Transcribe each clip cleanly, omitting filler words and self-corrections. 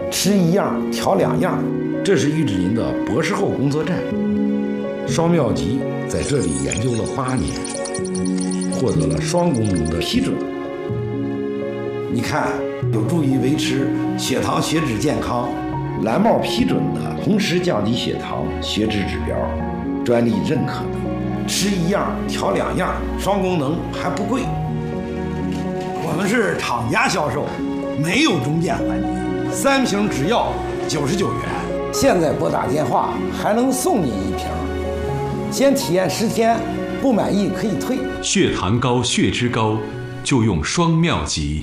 吃一样调两样。这是玉志林的博士后工作站。双妙吉在这里研究了8年，获得了双功能的批准。你看，有助于维持血糖血脂健康，蓝帽批准的，同时降低血糖血脂指标，专利认可的。吃一样调两样，双功能还不贵。我们是厂家销售，没有中间环节，3瓶只要99元。现在拨打电话还能送你1瓶，先体验10天，不满意可以退。 血糖高、血脂高，就用双妙吉。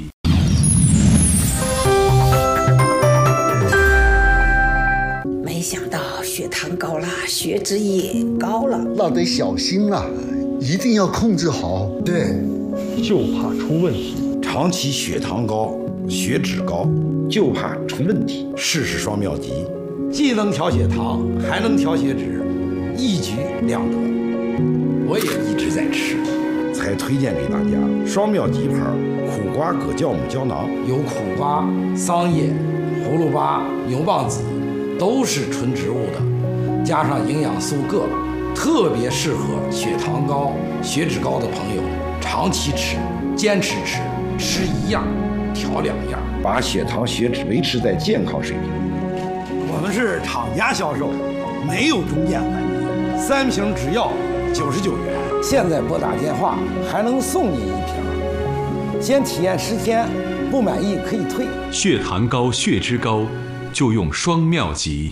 没想到血糖高了，血脂也高了， 那得小心啊，一定要控制好。 对， 就怕出问题。 长期血糖高、血脂高，就怕出问题。试试双妙吉，既能调血糖，还能调血脂，一举两得。我也一直在吃，才推荐给大家双妙吉牌苦瓜葛酵母胶囊，有苦瓜、桑叶、葫芦巴、牛蒡子，都是纯植物的，加上营养素铬，特别适合血糖高、血脂高的朋友长期吃，坚持吃，吃一样调两样，把血糖血脂维持在健康水平。我们是厂家销售，没有中间环节，3瓶只要99元。现在拨打电话还能送你1瓶，先体验10天，不满意可以退。 血糖高、血脂高，就用双妙吉。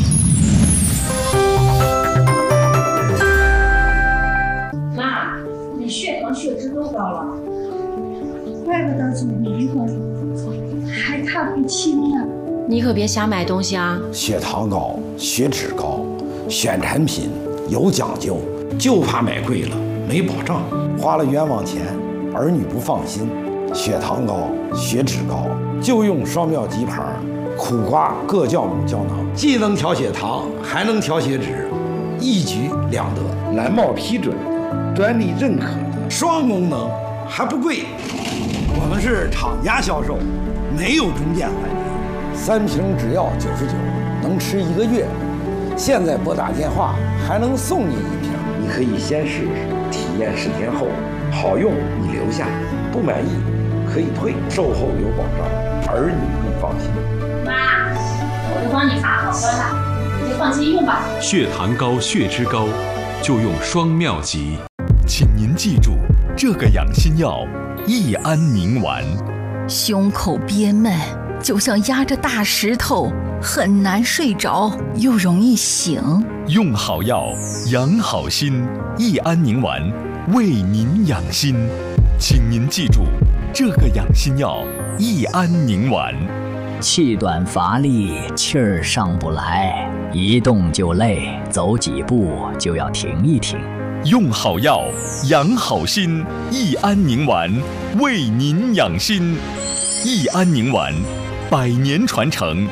妈，你血糖血脂都高了， 怪不得总迷糊，还看不清呢。 你可别瞎买东西啊！ 血糖高、血脂高，选产品有讲究，就怕买贵了没保障，花了冤枉钱，儿女不放心。血糖高、血脂高，就用双妙吉牌苦瓜葛酵母胶囊，既能调血糖，还能调血脂，一举两得。蓝帽批准的，专利认可的，双功能还不贵。我们是厂家销售，没有中间环节，3瓶只要99，能吃1个月。现在拨打电话还能送你1瓶，你可以先试试，体验10天后好用你留下，不满意可以退，售后有保障，儿女更放心。 妈，我都帮你查好了啦，你就放心用吧。 血糖高、血脂高，就用双妙吉。 请您记住，这个养心药益安宁丸。 胸口憋闷，就像压着大石头，很难睡着，又容易醒。 用好药，养好心，益安宁丸为您养心。请您记住，这个养心药益安宁丸。 气短乏力，气儿上不来，一动就累，走几步就要停一停。 用好药，养好心，益安宁丸为您养心。益安宁丸100年传承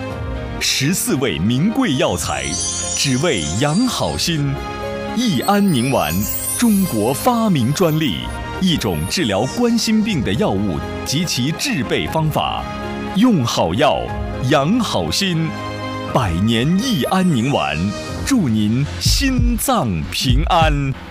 ，14味名贵药材，只为养好心。益安宁丸，中国发明专利，一种治疗冠心病的药物及其制备方法。用好药，养好心，100年益安宁丸，祝您心脏平安。